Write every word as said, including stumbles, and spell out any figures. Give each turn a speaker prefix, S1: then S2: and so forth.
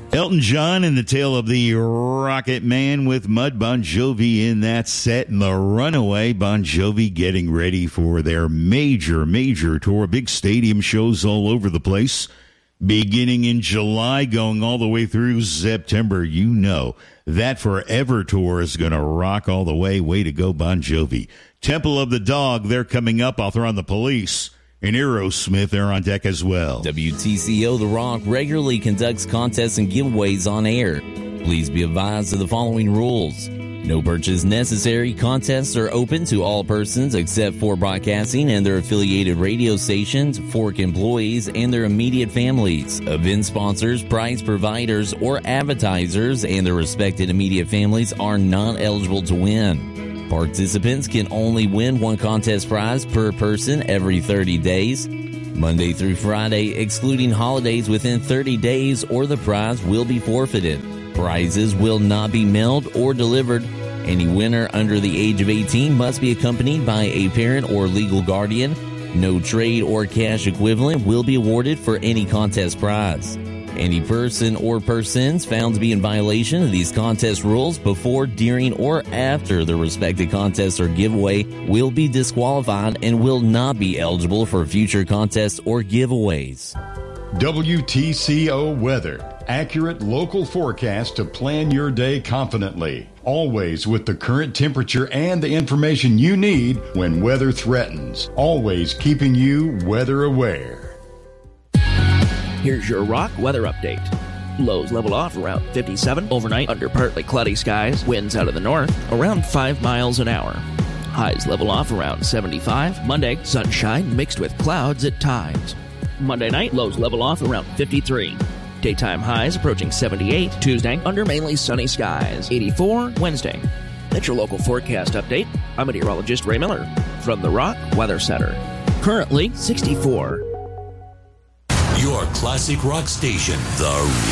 S1: Elton John and the tale of the Rocket Man with Mud. Bon Jovi in that set, and the Runaway. Bon Jovi getting ready for their major, major tour. Big stadium shows all over the place. Beginning in July, going all the way through September. You know that Forever Tour is going to rock all the way. Way to go, Bon Jovi. Temple of the Dog, they're coming up. I'll throw on the Police. And Aerosmith, they're on deck as well.
S2: W T C O The Rock regularly conducts contests and giveaways on air. Please be advised of the following rules. No purchase necessary. Contests are open to all persons except for broadcasting and their affiliated radio stations, Fork employees, and their immediate families. Event sponsors, prize providers, or advertisers and their respected immediate families are not eligible to win. Participants can only win one contest prize per person every thirty days, Monday through Friday, excluding holidays within thirty days, or the prize will be forfeited. Prizes will not be mailed or delivered. Any winner under the age of eighteen must be accompanied by a parent or legal guardian. No trade or cash equivalent will be awarded for any contest prize. Any person or persons found to be in violation of these contest rules before, during, or after the respective contest or giveaway will be disqualified and will not be eligible for future contests or giveaways.
S3: W T C O Weather. Accurate local forecast to plan your day confidently. Always with the current temperature and the information you need when weather threatens. Always keeping you weather aware.
S4: Here's your Rock weather update. Lows level off around fifty-seven overnight under partly cloudy skies. Winds out of the north around five miles an hour. Highs level off around seventy-five. Monday, sunshine mixed with clouds at times. Monday night, lows level off around fifty-three. Daytime highs approaching seventy-eight. Tuesday, under mainly sunny skies. eighty-four Wednesday. That's your local forecast update. I'm meteorologist Ray Miller from the Rock Weather Center. Currently sixty-four.
S5: Your classic rock station, The